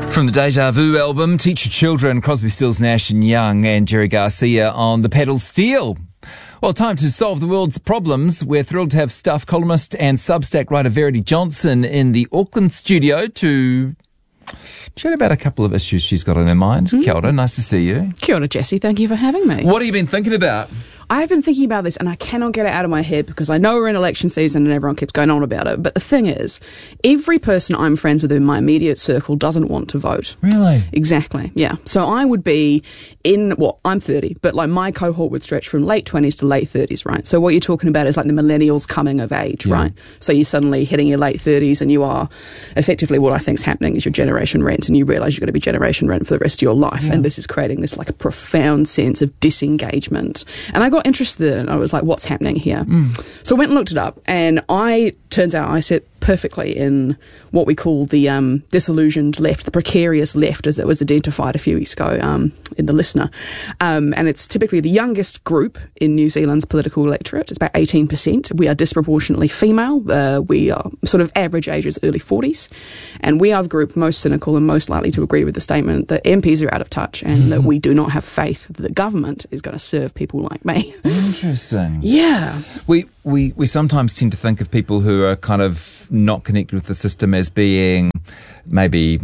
From the Deja Vu album, Teach Your Children, Crosby, Stills, Nash & Young and Jerry Garcia on the pedal steel. Well, time to solve the world's problems. We're thrilled to have Stuff columnist and Substack writer Verity Johnson in the Auckland studio to chat about a couple of issues she's got on her mind. Kia ora, nice to see you. Kia ora, Jesse. Thank you for having me. What have you been thinking about? I have been thinking about this and I cannot get it out of my head because I know we're in election season and everyone keeps going on about it. But the thing is, every person I'm friends with in my immediate circle doesn't want to vote. Really? Exactly, yeah. So I would be I'm 30, but like my cohort would stretch from late 20s to late 30s, right? So what you're talking about is like the millennials coming of age, right? So you're suddenly hitting your late 30s and you are effectively what I think is happening is your generation rent and you realise you're going to be generation rent for the rest of your life. Yeah. And this is creating this like a profound sense of disengagement. And I got interested and I was like, what's happening here? So I went and looked it up and turns out I sit perfectly in what we call the disillusioned left, the precarious left as it was identified a few weeks ago in The Listener. And it's typically the youngest group in New Zealand's political electorate. It's about 18%. We are disproportionately female. We are sort of average ages, early 40s. And we are the group most cynical and most likely to agree with the statement that MPs are out of touch and that we do not have faith that the government is going to serve people like me. Interesting. Yeah. We sometimes tend to think of people who are kind of not connected with the system as being maybe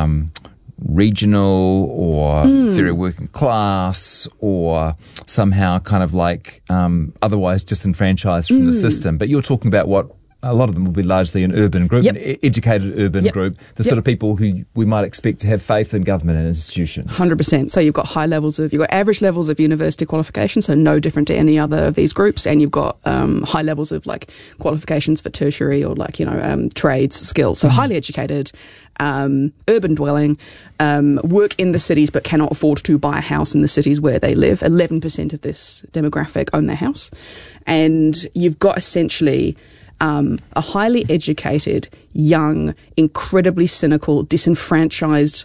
regional or very working class or somehow kind of like otherwise disenfranchised from the system. But you're talking about what a lot of them will be largely an urban group, an educated urban group, the sort of people who we might expect to have faith in government and institutions. 100%. So you've got you've got average levels of university qualification, so no different to any other of these groups, and you've got high levels of like qualifications for tertiary or like, trades, skills. So highly educated, urban dwelling, work in the cities but cannot afford to buy a house in the cities where they live. 11% of this demographic own their house. And you've got essentially a highly educated, young, incredibly cynical, disenfranchised,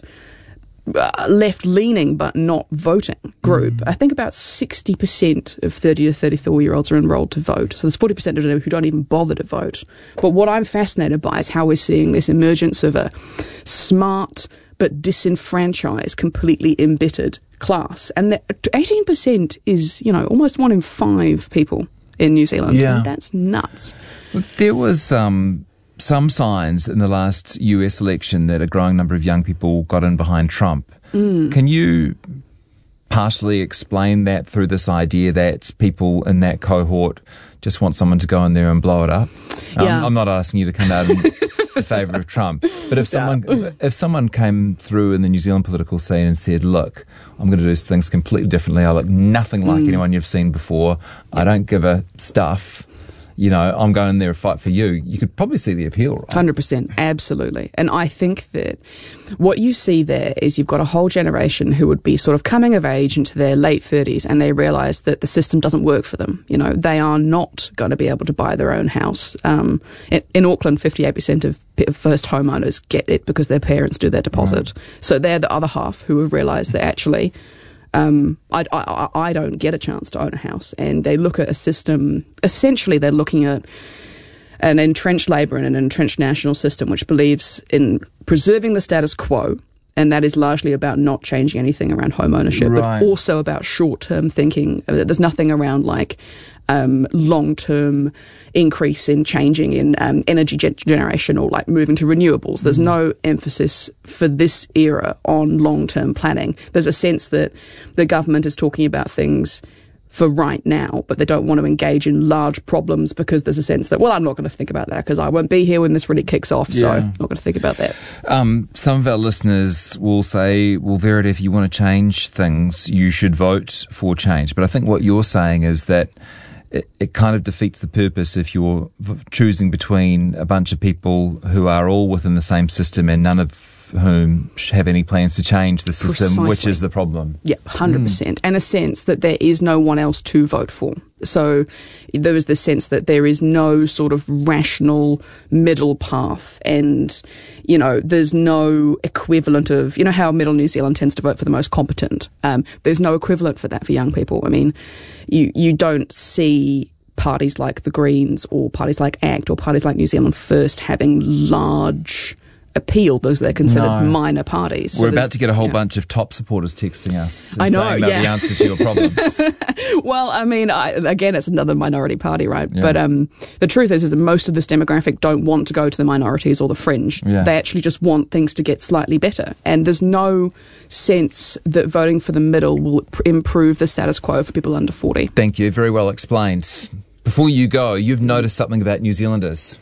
left-leaning but not voting group. I think about 60% of 30 to 34-year-olds are enrolled to vote. So there's 40% of them who don't even bother to vote. But what I'm fascinated by is how we're seeing this emergence of a smart but disenfranchised, completely embittered class. And the 18% is, almost 1 in 5 people in New Zealand. Yeah. And that's nuts. There was some signs in the last US election that a growing number of young people got in behind Trump. Can you partially explain that through this idea that people in that cohort just want someone to go in there and blow it up? I'm not asking you to come out in favour of Trump, but if someone came through in the New Zealand political scene and said, look, I'm going to do things completely differently, I look nothing like anyone you've seen before, I don't give a stuff, I'm going there to fight for you, you could probably see the appeal, right? 100%, absolutely. And I think that what you see there is you've got a whole generation who would be sort of coming of age into their late 30s and they realise that the system doesn't work for them. They are not going to be able to buy their own house. In Auckland, 58% of first homeowners get it because their parents do their deposit. So they're the other half who have realised that actually I don't get a chance to own a house. And they look at a system, essentially they're looking at an entrenched labour and an entrenched national system which believes in preserving the status quo, and that is largely about not changing anything around home ownership, but also about short-term thinking. There's nothing around like long-term increase in changing in energy generation or like moving to renewables. There's no emphasis for this era on long-term planning. There's a sense that the government is talking about things for right now, but they don't want to engage in large problems because there's a sense that, well, I'm not going to think about that because I won't be here when this really kicks off, so I'm not going to think about that. Some of our listeners will say, well, Verity, if you want to change things, you should vote for change. But I think what you're saying is that it kind of defeats the purpose if you're choosing between a bunch of people who are all within the same system and none of whom have any plans to change the system, Precisely. Which is the problem. Yeah, 100%. And a sense that there is no one else to vote for. So there was the sense that there is no sort of rational middle path and, there's no equivalent of, how middle New Zealand tends to vote for the most competent. There's no equivalent for that for young people. I mean, you don't see parties like the Greens or parties like ACT or parties like New Zealand First having large appeal because they're considered minor parties. We're about to get a whole bunch of top supporters texting us and I know, saying they're the answer to your problems. Well, I mean, again, it's another minority party, right? Yeah. But the truth is that most of this demographic don't want to go to the minorities or the fringe. Yeah. They actually just want things to get slightly better. And there's no sense that voting for the middle will improve the status quo for people under 40. Thank you. Very well explained. Before you go, you've noticed something about New Zealanders.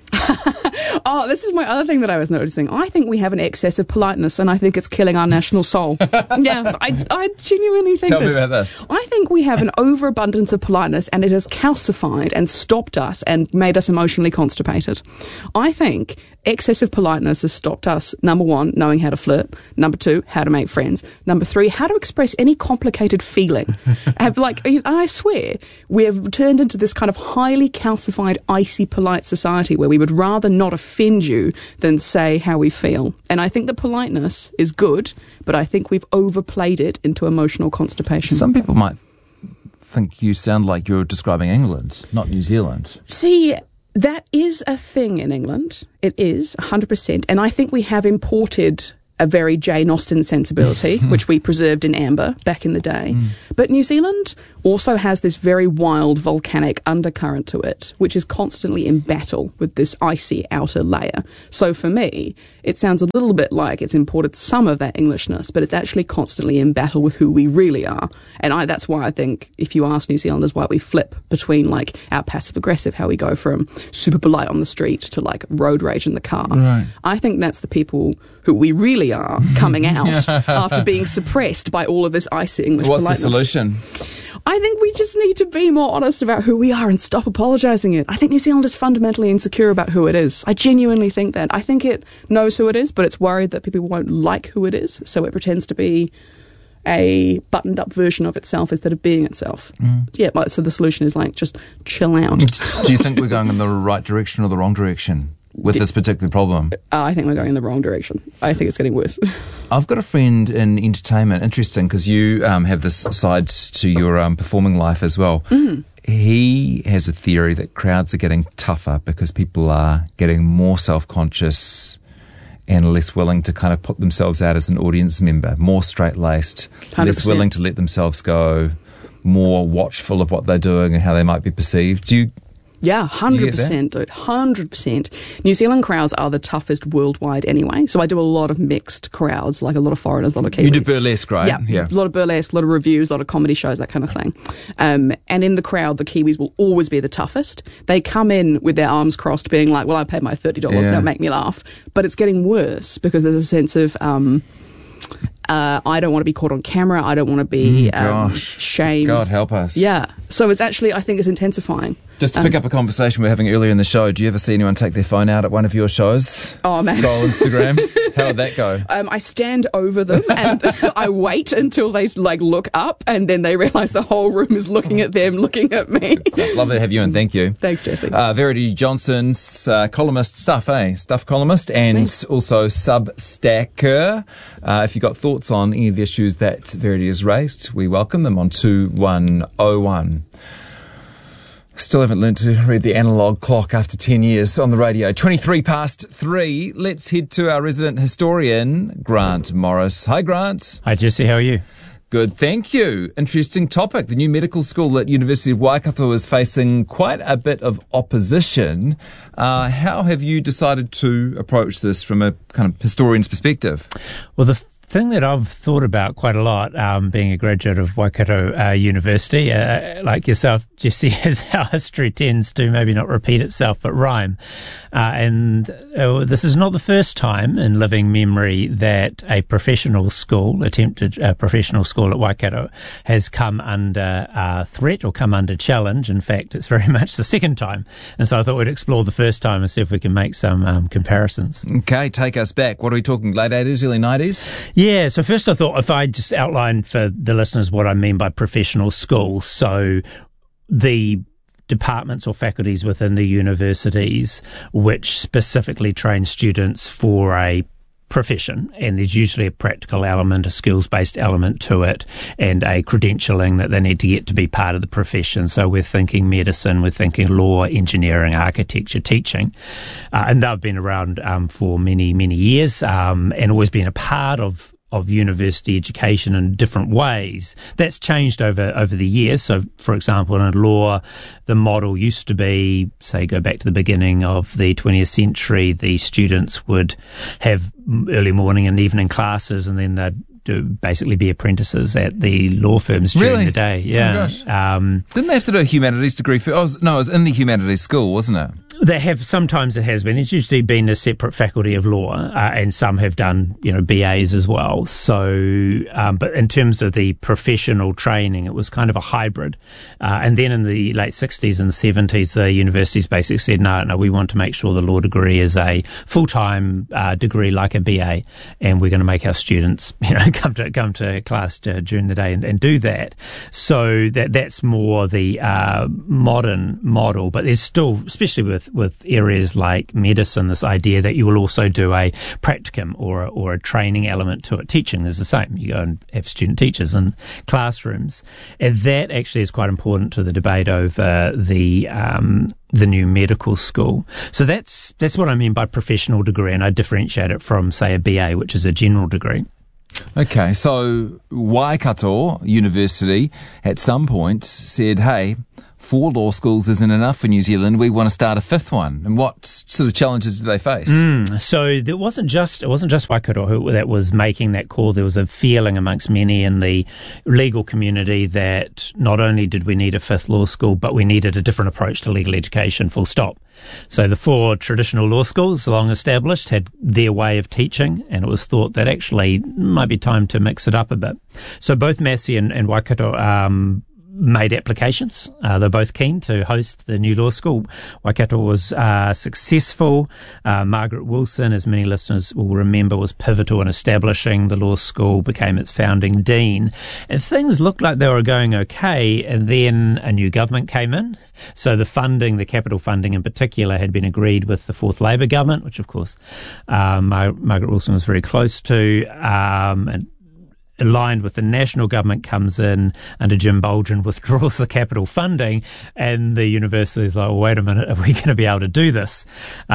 Oh, this is my other thing that I was noticing. I think we have an excess of politeness, and I think it's killing our national soul. Yeah, I genuinely think Tell me about this. I think we have an overabundance of politeness, and it has calcified and stopped us and made us emotionally constipated. I think excessive politeness has stopped us, number one, knowing how to flirt. Number two, how to make friends. Number three, how to express any complicated feeling. I swear, we have turned into this kind of highly calcified, icy, polite society where we would rather not offend you than say how we feel. And I think that politeness is good, but I think we've overplayed it into emotional constipation. Some people might think you sound like you're describing England, not New Zealand. See, that is a thing in England. It is, 100%. And I think we have imported a very Jane Austen sensibility, which we preserved in Amber back in the day. But New Zealand also has this very wild volcanic undercurrent to it, which is constantly in battle with this icy outer layer. So for me, it sounds a little bit like it's imported some of that Englishness, but it's actually constantly in battle with who we really are. And that's why I think if you ask New Zealanders why we flip between like our passive aggressive, how we go from super polite on the street to like road rage in the car. Right. I think that's the people who we really are coming out after being suppressed by all of this icy English politeness. What's the solution? I think we just need to be more honest about who we are and stop apologising it. I think New Zealand is fundamentally insecure about who it is. I genuinely think that. I think it knows who it is, but it's worried that people won't like who it is, so it pretends to be a buttoned-up version of itself instead of being itself. Yeah, so the solution is like, just chill out. Do you think we're going in the right direction or the wrong direction with this particular problem? I think we're going in the wrong direction. I think it's getting worse. I've got a friend in entertainment. Interesting, because you have this side to your performing life as well. He has a theory that crowds are getting tougher because people are getting more self-conscious and less willing to kind of put themselves out as an audience member, more straight-laced, 100%. Less willing to let themselves go, more watchful of what they're doing and how they might be perceived. Do you? Yeah, 100%, dude, 100%. New Zealand crowds are the toughest worldwide anyway. So I do a lot of mixed crowds, like a lot of foreigners, a lot of Kiwis. You do burlesque, right? Yeah, a lot of burlesque, a lot of reviews, a lot of comedy shows, that kind of thing. And in the crowd, the Kiwis will always be the toughest. They come in with their arms crossed, being like, well, I paid my $30, don't make me laugh. But it's getting worse because there's a sense of... I don't want to be caught on camera. I don't want to be shamed. God help us. Yeah. So it's actually, I think it's intensifying. Just to pick up a conversation we were having earlier in the show, do you ever see anyone take their phone out at one of your shows? Oh, man. Scroll Instagram? How would that go? I stand over them and I wait until they look up and then they realise the whole room is looking at them, looking at me. Lovely to have you in. Thank you. Thanks, Jesse. Verity Johnson's columnist, Stuff columnist, and also Substacker. If you've got thoughts on any of the issues that Verity has raised, we welcome them on 2101. Still haven't learned to read the analogue clock after 10 years on the radio. 3:23. Let's head to our resident historian, Grant Morris. Hi, Grant. Hi, Jesse. How are you? Good, thank you. Interesting topic. The new medical school at University of Waikato is facing quite a bit of opposition. How have you decided to approach this from a kind of historian's perspective? Well, the thing that I've thought about quite a lot, being a graduate of Waikato University, like yourself, Jesse, is how history tends to maybe not repeat itself but rhyme. This is not the first time in living memory that a professional school, attempted professional school at Waikato, has come under threat or come under challenge. In fact, it's very much the second time. And so I thought we'd explore the first time and see if we can make some comparisons. Okay, take us back. What are we talking, late 80s, early 90s? Yeah, so first I thought if I just outline for the listeners what I mean by professional school. So the departments or faculties within the universities which specifically train students for a profession, and there's usually a practical element, a skills-based element to it, and a credentialing that they need to get to be part of the profession. So we're thinking medicine, we're thinking law, engineering, architecture, teaching, and they've been around for many, many years, and always been a part of university education in different ways. That's changed over the years. So, for example, in law, the model used to be, say, go back to the beginning of the 20th century, the students would have early morning and evening classes, and then they'd basically be apprentices at the law firms during the day. Yeah. Didn't they have to do a humanities degree? It was in the humanities school, wasn't it? Sometimes it has been. It's usually been a separate faculty of law, and some have done, BAs as well. So, but in terms of the professional training, it was kind of a hybrid. And then in the late 60s and 70s, the universities basically said, no, we want to make sure the law degree is a full-time degree like a BA, and we're going to make our students, come to class during the day and do that. So that's more the modern model. But there's still, especially with areas like medicine, this idea that you will also do a practicum or a training element to it. Teaching is the same. You go and have student teachers in classrooms. And that actually is quite important to the debate over the new medical school. So that's what I mean by professional degree, and I differentiate it from, say, a BA, which is a general degree. Okay, so Waikato University at some point said, hey, 4 law schools isn't enough for New Zealand. We want to start a 5th one. And what sort of challenges did they face? So it wasn't just Waikato that was making that call. There was a feeling amongst many in the legal community that not only did we need a 5th law school, but we needed a different approach to legal education, full stop. So the 4 traditional law schools, long established, had their way of teaching, and it was thought that actually might be time to mix it up a bit. So both Massey and Waikato made applications. They're both keen to host the new law school. Waikato was successful. Margaret Wilson, as many listeners will remember, was pivotal in establishing the law school, became its founding dean. And things looked like they were going okay, and then a new government came in. So the funding, the capital funding in particular, had been agreed with the 4th Labour government, which of course Margaret Wilson was very close to, and aligned with the national government, comes in under Jim Baldwin, withdraws the capital funding, and the university is like, well, wait a minute, are we going to be able to do this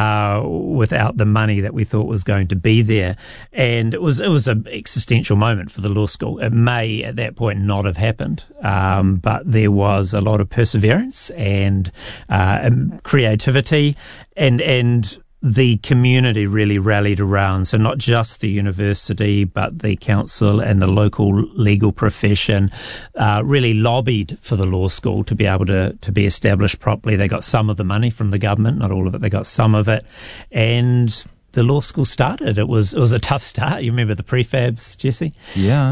without the money that we thought was going to be there? And it was an existential moment for the law school. It may at that point not have happened, but there was a lot of perseverance and creativity, and the community really rallied around. So not just the university, but the council and the local legal profession really lobbied for the law school to be able to be established properly. They got some of the money from the government, not all of it. They got some of it. And the law school started. It was a tough start. You remember the prefabs, Jesse? Yeah.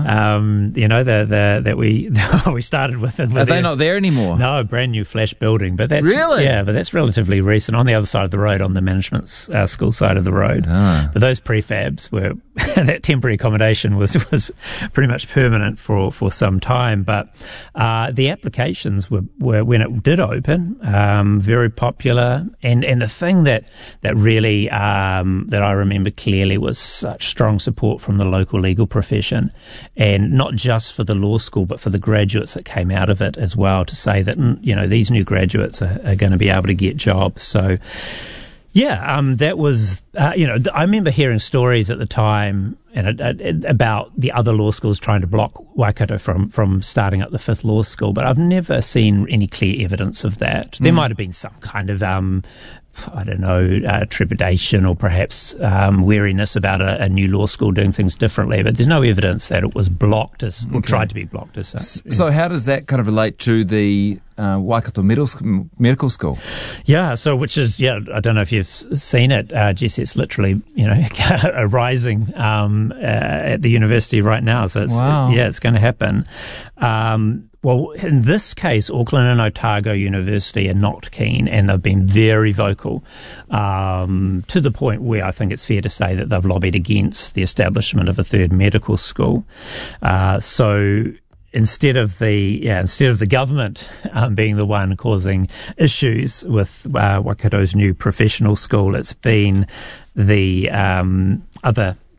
That we started with. Are they not there anymore? No, brand new flash building. But that's really? Yeah, but that's relatively recent. On the other side of the road, on the management school side of the road. Ah. But those prefabs were that temporary accommodation was pretty much permanent for some time. But the applications were when it did open, very popular. And the thing that really that I remember clearly was such strong support from the local legal profession, and not just for the law school, but for the graduates that came out of it as well, to say that, these new graduates are going to be able to get jobs. So, yeah, that was, I remember hearing stories at the time about the other law schools trying to block Waikato from starting up the 5th law school, but I've never seen any clear evidence of that. There might have been some kind of trepidation or perhaps weariness about a new law school doing things differently, but there's no evidence that it was blocked or tried to be blocked as such. So how does that kind of relate to the Waikato Medical School? Yeah, so which is, I don't know if you've seen it, Jesse, it's literally, a rising at the university right now. So it's going to happen. Well, in this case, Auckland and Otago University are not keen, and they've been very vocal to the point where I think it's fair to say that they've lobbied against the establishment of a 3rd medical school. So instead of the government being the one causing issues with Waikato's new professional school, it's been the other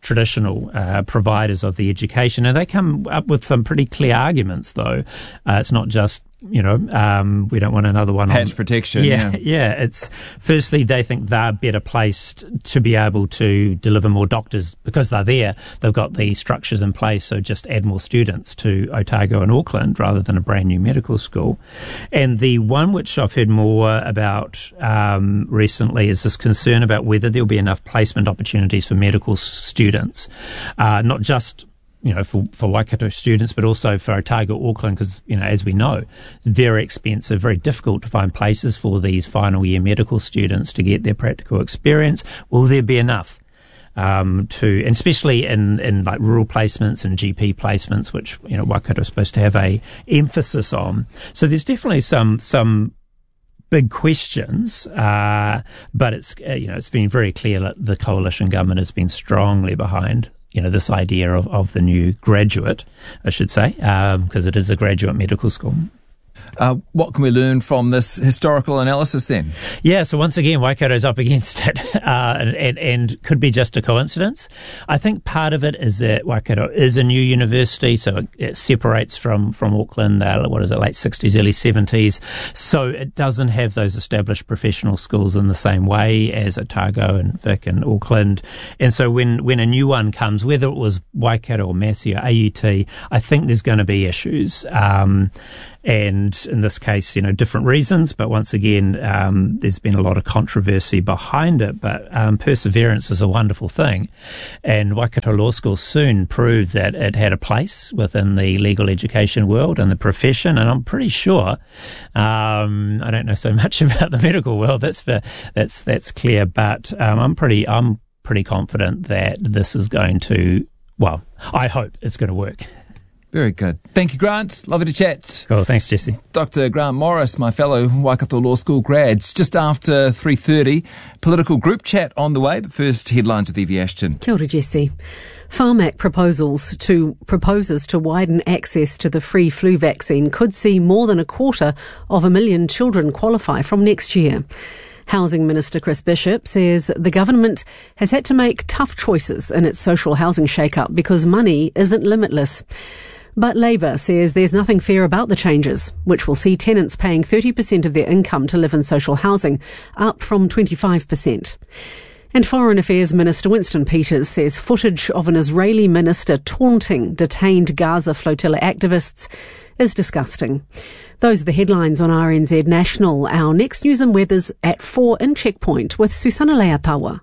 traditional providers of the education, and they come up with some pretty clear arguments, though. It's not just, we don't want another one Patch protection. Yeah. It's firstly, they think they're better placed to be able to deliver more doctors because they're there. They've got the structures in place, so just add more students to Otago and Auckland rather than a brand new medical school. And the one which I've heard more about recently is this concern about whether there'll be enough placement opportunities for medical students, not just for Waikato students, but also for Otago, Auckland, because, as we know, it's very expensive, very difficult to find places for these final year medical students to get their practical experience. Will there be enough and especially in like rural placements and GP placements, which, Waikato is supposed to have a emphasis on. So there's definitely some big questions, but it's been very clear that the coalition government has been strongly behind this idea of the new graduate, I should say, because it is a graduate medical school. What can we learn from this historical analysis then? Yeah, so once again, Waikato's up against it, and could be just a coincidence. I think part of it is that Waikato is a new university, so it separates from Auckland, late 60s, early 70s, so it doesn't have those established professional schools in the same way as Otago and Vic and Auckland. And so when a new one comes, whether it was Waikato or Massey or AUT, I think there's going to be issues. And in this case, different reasons. But once again, there's been a lot of controversy behind it. But perseverance is a wonderful thing. And Waikato Law School soon proved that it had a place within the legal education world and the profession. And I'm pretty sure, I don't know so much about the medical world. That's clear. But I'm pretty confident that this is going to. Well, I hope it's going to work. Very good. Thank you, Grant. Lovely to chat. Cool. Thanks, Jesse. Dr. Grant Morris, my fellow Waikato Law School grads. Just after 3:30, political group chat on the way, but first headlines with Evie Ashton. Kia ora, Jesse. Pharmac proposes to widen access to the free flu vaccine could see more than 250,000 children qualify from next year. Housing Minister Chris Bishop says the government has had to make tough choices in its social housing shake-up because money isn't limitless. But Labour says there's nothing fair about the changes, which will see tenants paying 30% of their income to live in social housing, up from 25%. And Foreign Affairs Minister Winston Peters says footage of an Israeli minister taunting detained Gaza flotilla activists is disgusting. Those are the headlines on RNZ National. Our next news and weather's at 4 in Checkpoint with Susana Leatawa.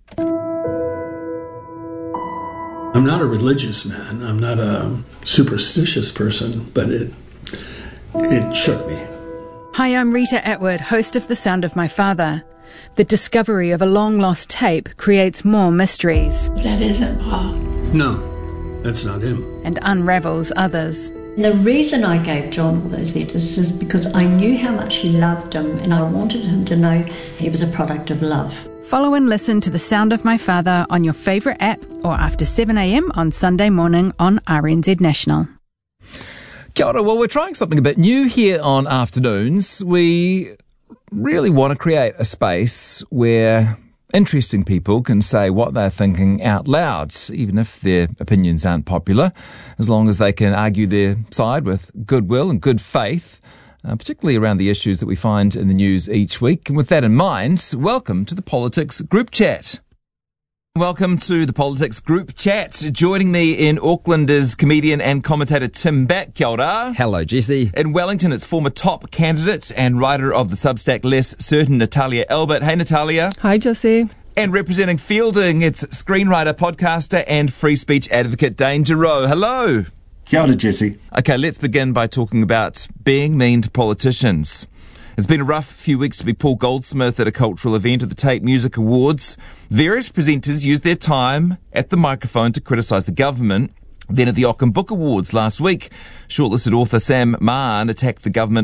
I'm not a religious man. I'm not a superstitious person, but it shook me. Hi, I'm Rita Atwood, host of The Sound of My Father. The discovery of a long-lost tape creates more mysteries. That isn't Paul. No, that's not him. And unravels others. The reason I gave John all those letters is because I knew how much he loved him and I wanted him to know he was a product of love. Follow and listen to The Sound of My Father on your favourite app or after 7 a.m. on Sunday morning on RNZ National. Kia ora. Well, we're trying something a bit new here on Afternoons. We really want to create a space where interesting people can say what they're thinking out loud, even if their opinions aren't popular, as long as they can argue their side with goodwill and good faith, particularly around the issues that we find in the news each week. And with that in mind, welcome to the Politics Group Chat. Welcome to the Politics Group Chat. Joining me in Auckland is comedian and commentator Tim Back. Kia ora. Hello, Jesse. In Wellington, it's former top candidate and writer of the Substack Less Certain, Natalia Albert. Hey, Natalia. Hi, Jesse. And representing Fielding, it's screenwriter, podcaster and free speech advocate Dane Giroux. Hello. Kia ora, Jesse. Okay, let's begin by talking about being mean to politicians. It's been a rough few weeks to be Paul Goldsmith at a cultural event at the Tape Music Awards. Various presenters used their time at the microphone to criticise the government. Then at the Ockham Book Awards last week, shortlisted author Sam Mahon attacked the government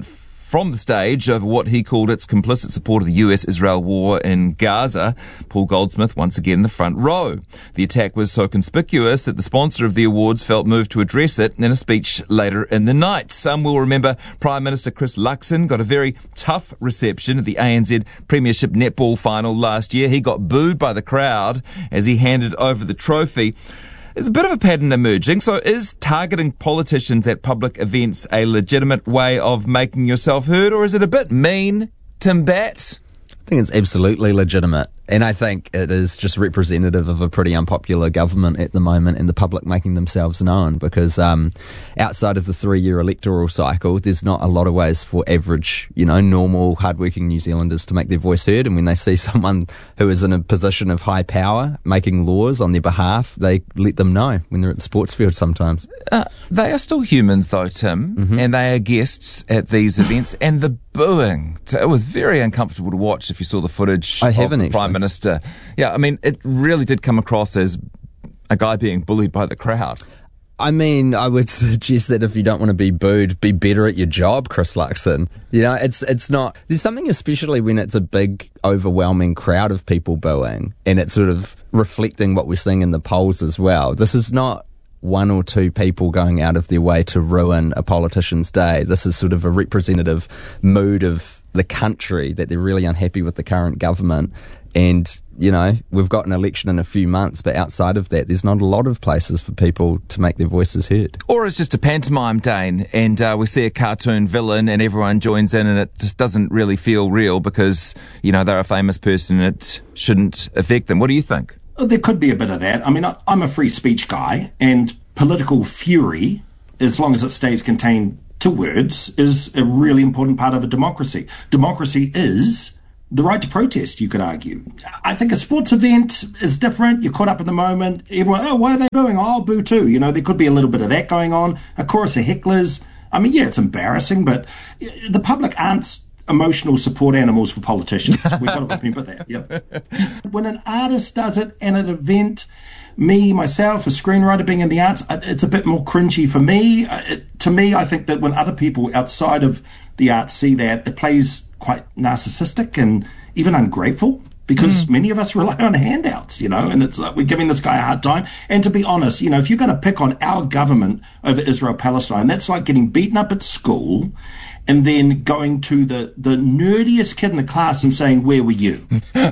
from the stage over what he called its complicit support of the US-Israel war in Gaza. Paul Goldsmith once again in the front row. The attack was so conspicuous that the sponsor of the awards felt moved to address it in a speech later in the night. Some will remember Prime Minister Chris Luxon got a very tough reception at the ANZ Premiership netball final last year. He got booed by the crowd as he handed over the trophy. There's a bit of a pattern emerging. So is targeting politicians at public events a legitimate way of making yourself heard, or is it a bit mean, Tim Batt? I think it's absolutely legitimate. And I think it is just representative of a pretty unpopular government at the moment and the public making themselves known, because outside of the 3-year electoral cycle, there's not a lot of ways for average, normal, hardworking New Zealanders to make their voice heard. And when they see someone who is in a position of high power making laws on their behalf, they let them know when they're at the sports field sometimes. They are still humans though, Tim, and they are guests at these events. And the booing, it was very uncomfortable to watch if you saw the footage of the Prime Minister. Yeah, I mean, it really did come across as a guy being bullied by the crowd. I mean, I would suggest that if you don't want to be booed, be better at your job, Chris Luxon. It's not... There's something, especially when it's a big, overwhelming crowd of people booing, and it's sort of reflecting what we're seeing in the polls as well. This is not one or two people going out of their way to ruin a politician's day. This is sort of a representative mood of the country, that they're really unhappy with the current government. And, we've got an election in a few months, but outside of that, there's not a lot of places for people to make their voices heard. Or it's just a pantomime, Dane, and we see a cartoon villain and everyone joins in, and it just doesn't really feel real because, they're a famous person and it shouldn't affect them. What do you think? There could be a bit of that. I mean, I'm a free speech guy, and political fury, as long as it stays contained to words, is a really important part of a democracy. Democracy is the right to protest, you could argue. I think a sports event is different. You're caught up in the moment. Everyone, why are they booing? I'll boo too. There could be a little bit of that going on. A chorus of hecklers. I mean, yeah, it's embarrassing, but the public aren't emotional support animals for politicians. We've got to remember that. Yep. When an artist does it in an event, myself, a screenwriter being in the arts, it's a bit more cringy for me. To me, I think that when other people outside of the arts see that, it plays quite narcissistic and even ungrateful, because many of us rely on handouts, and it's like we're giving this guy a hard time. And to be honest, if you're going to pick on our government over Israel-Palestine, that's like getting beaten up at school and then going to the nerdiest kid in the class and saying, where were you?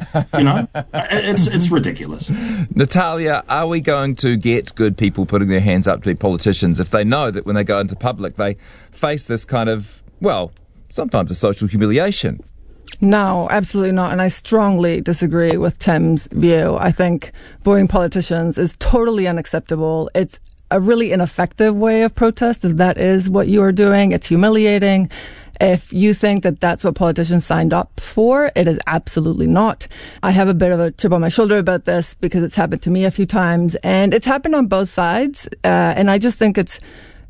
It's ridiculous. Natalia, are we going to get good people putting their hands up to be politicians if they know that when they go into public, they face this kind of, sometimes a social humiliation? No, absolutely not. And I strongly disagree with Tim's view. I think booing politicians is totally unacceptable. It's a really ineffective way of protest. If that is what you are doing, it's humiliating. If you think that that's what politicians signed up for, it is absolutely not. I have a bit of a chip on my shoulder about this because it's happened to me a few times, and it's happened on both sides. And I just think it's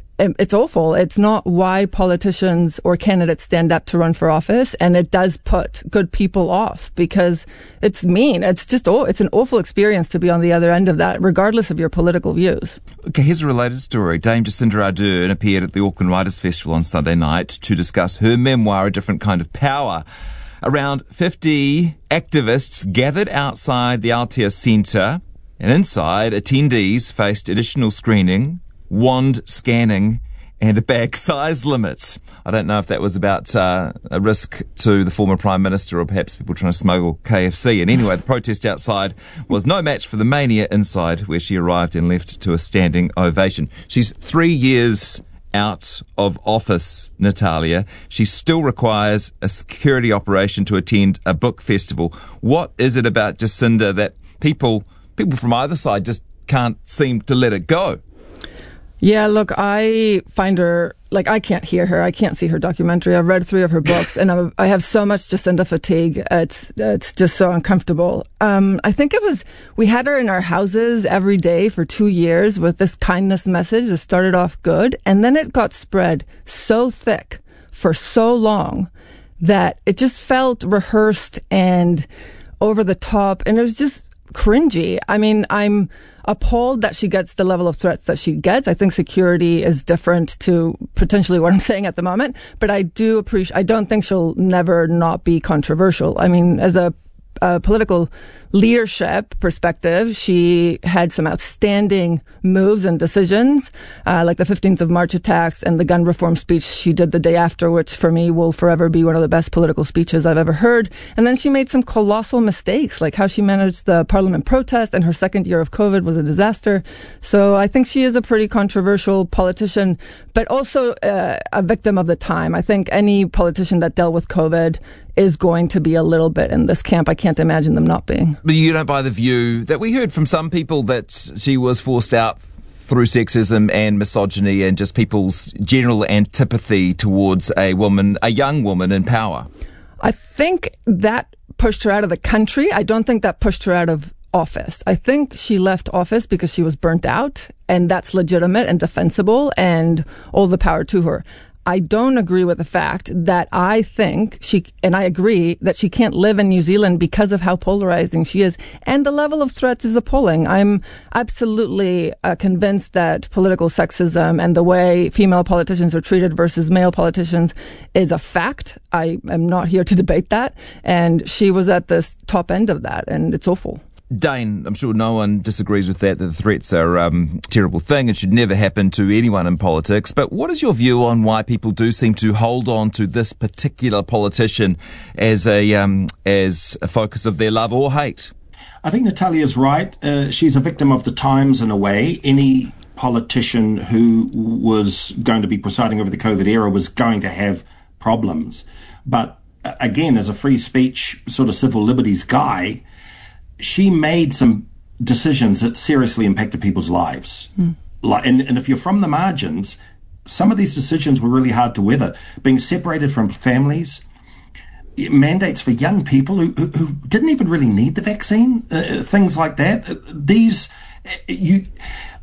awful. It's not why politicians or candidates stand up to run for office, and it does put good people off because it's mean. It's an awful experience to be on the other end of that, regardless of your political views. Okay, here's a related story. Dame Jacinda Ardern appeared at the Auckland Writers' Festival on Sunday night to discuss her memoir, A Different Kind of Power. Around 50 activists gathered outside the Aotea Centre, and inside, attendees faced additional screening, wand scanning, and a bag size limit. I don't know if that was about a risk to the former Prime Minister or perhaps people trying to smuggle KFC. And anyway, the protest outside was no match for the mania inside, where she arrived and left to a standing ovation. She's 3 years out of office, Natalia. She still requires a security operation to attend a book festival. What is it about Jacinda that people from either side just can't seem to let it go? Yeah, look, I find her, I can't hear her. I can't see her documentary. I've read 3 of her books, and I have so much Jacinda fatigue. It's just so uncomfortable. I think we had her in our houses every day for 2 years with this kindness message that started off good, and then it got spread so thick for so long that it just felt rehearsed and over the top, and it was just cringy. I mean, I'm appalled that she gets the level of threats that she gets. I think security is different to potentially what I'm saying at the moment, but I don't think she'll never not be controversial. I mean, as a political leadership perspective, she had some outstanding moves and decisions, like the 15th of March attacks and the gun reform speech she did the day after, which for me will forever be one of the best political speeches I've ever heard. And then she made some colossal mistakes, like how she managed the parliament protest, and her second year of COVID was a disaster. So I think she is a pretty controversial politician, but also a victim of the time. I think any politician that dealt with COVID is going to be a little bit in this camp. I can't imagine them not being. But you don't buy the view that we heard from some people that she was forced out through sexism and misogyny and just people's general antipathy towards a young woman in power. I think that pushed her out of the country. I don't think that pushed her out of office. I think she left office because she was burnt out, and that's legitimate and defensible, and all the power to her. I don't agree with the fact that I think and I agree that she can't live in New Zealand because of how polarizing she is. And the level of threats is appalling. I'm absolutely convinced that political sexism and the way female politicians are treated versus male politicians is a fact. I am not here to debate that. And she was at the top end of that, and it's awful. Dane, I'm sure no one disagrees with that the threats are a terrible thing and should never happen to anyone in politics. But what is your view on why people do seem to hold on to this particular politician as a focus of their love or hate? I think Natalia's right. She's a victim of the times in a way. Any politician who was going to be presiding over the COVID era was going to have problems. But again, as a free speech sort of civil liberties guy, she made some decisions that seriously impacted people's lives. And if you're from the margins, some of these decisions were really hard to weather. Being separated from families, mandates for young people who didn't even really need the vaccine, things like that.